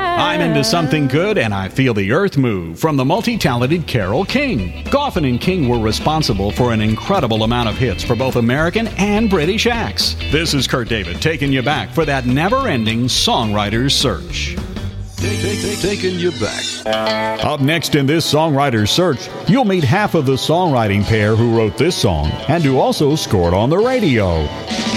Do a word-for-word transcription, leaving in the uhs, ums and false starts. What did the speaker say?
I'm into something good and I feel the earth move from the multi-talented Carole King. Goffin and King were responsible for an incredible amount of hits for both American and British acts. This is Kurt David taking you back for that never-ending songwriter's search. Take, take, take, taking you back. Up next in this songwriter's search, you'll meet half of the songwriting pair who wrote this song and who also scored on the radio.